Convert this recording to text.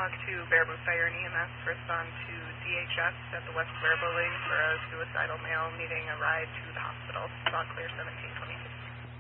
talk to Baraboo Fire and EMS to respond to DHS at the West Baraboo Lake for a suicidal male needing a ride to the hospital. Saw clear 1722.